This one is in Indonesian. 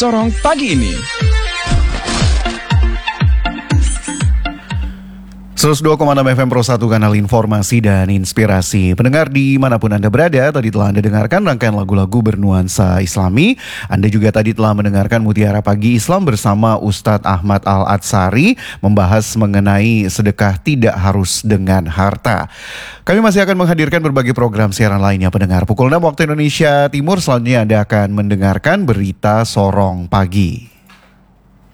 Sorong pagi ini. 102,6 FM Pro 1 kanal informasi dan inspirasi. Pendengar dimanapun Anda berada, tadi telah Anda dengarkan rangkaian lagu-lagu bernuansa Islami. Anda juga tadi telah mendengarkan Mutiara Pagi Islam bersama Ustadz Ahmad Al-Atsari membahas mengenai sedekah tidak harus dengan harta. Kami masih akan menghadirkan berbagai program siaran lainnya pendengar. Pukul 6 waktu Indonesia Timur, selanjutnya Anda akan mendengarkan berita Sorong Pagi.